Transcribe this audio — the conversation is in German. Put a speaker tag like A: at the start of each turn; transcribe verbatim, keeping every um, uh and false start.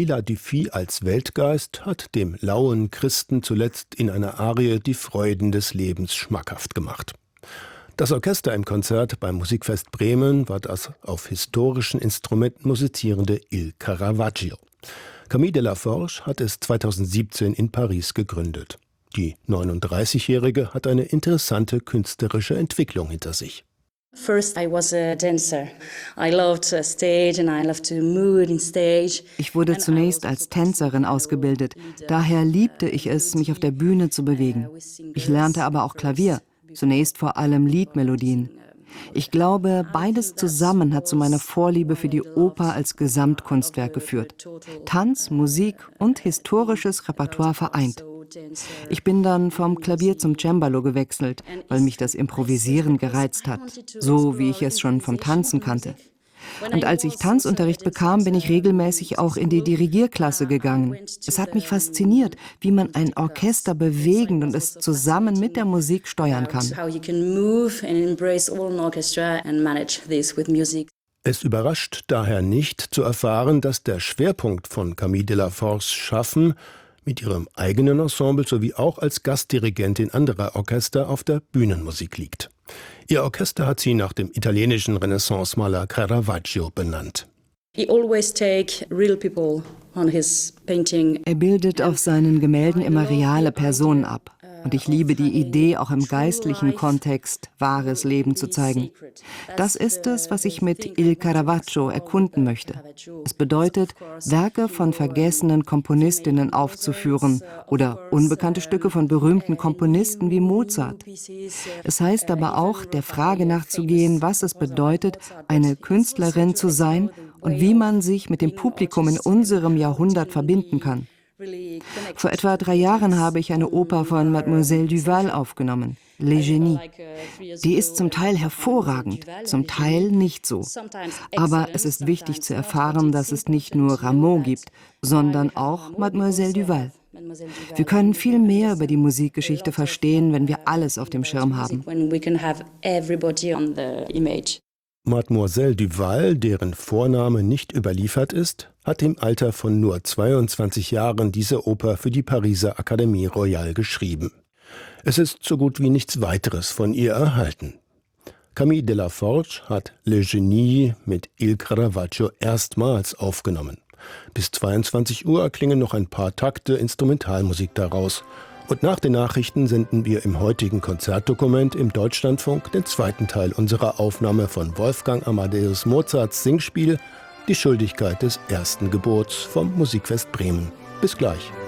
A: Camilla Dufy als Weltgeist hat dem lauen Christen zuletzt in einer Arie die Freuden des Lebens schmackhaft gemacht. Das Orchester im Konzert beim Musikfest Bremen war das auf historischen Instrumenten musizierende Il Caravaggio. Camille Delaforge hat es zweitausendsiebzehn in Paris gegründet. Die neununddreißigjährige hat eine interessante künstlerische Entwicklung hinter sich.
B: First, I was a dancer. I loved stage and I loved to move in stage.
C: Ich wurde zunächst als Tänzerin ausgebildet. Daher liebte ich es, mich auf der Bühne zu bewegen. Ich lernte aber auch Klavier, zunächst vor allem Liedmelodien. Ich glaube, beides zusammen hat zu meiner Vorliebe für die Oper als Gesamtkunstwerk geführt. Tanz, Musik und historisches Repertoire vereint. Ich bin dann vom Klavier zum Cembalo gewechselt, weil mich das Improvisieren gereizt hat, so wie ich es schon vom Tanzen kannte. Und als ich Tanzunterricht bekam, bin ich regelmäßig auch in die Dirigierklasse gegangen. Es hat mich fasziniert, wie man ein Orchester bewegen und es zusammen mit der Musik steuern kann.
A: Es überrascht daher nicht zu erfahren, dass der Schwerpunkt von Camille Delaforges Schaffen mit ihrem eigenen Ensemble sowie auch als Gastdirigentin anderer Orchester auf der Bühnenmusik liegt. Ihr Orchester hat sie nach dem italienischen Renaissance-Maler Caravaggio benannt.
B: Er
C: bildet auf seinen Gemälden immer reale Personen ab. Und ich liebe die Idee, auch im geistlichen Kontext wahres Leben zu zeigen. Das ist es, was ich mit Il Caravaggio erkunden möchte. Es bedeutet, Werke von vergessenen Komponistinnen aufzuführen oder unbekannte Stücke von berühmten Komponisten wie Mozart. Es heißt aber auch, der Frage nachzugehen, was es bedeutet, eine Künstlerin zu sein und wie man sich mit dem Publikum in unserem Jahrhundert verbinden kann. Vor etwa drei Jahren habe ich eine Oper von Mademoiselle Duval aufgenommen, Les Génies. Die ist zum Teil hervorragend, zum Teil nicht so. Aber es ist wichtig zu erfahren, dass es nicht nur Rameau gibt, sondern auch Mademoiselle Duval. Wir können viel mehr über die Musikgeschichte verstehen, wenn wir alles auf dem Schirm haben.
A: Mademoiselle Duval, deren Vorname nicht überliefert ist, hat im Alter von nur zweiundzwanzig Jahren diese Oper für die Pariser Académie Royale geschrieben. Es ist so gut wie nichts weiteres von ihr erhalten. Camille Delaforge hat Les Génies mit Il Caravaggio erstmals aufgenommen. Bis zweiundzwanzig Uhr klingen noch ein paar Takte Instrumentalmusik daraus. Und nach den Nachrichten senden wir im heutigen Konzertdokument im Deutschlandfunk den zweiten Teil unserer Aufnahme von Wolfgang Amadeus Mozarts Singspiel Die Schuldigkeit des ersten Gebots vom Musikfest Bremen. Bis gleich.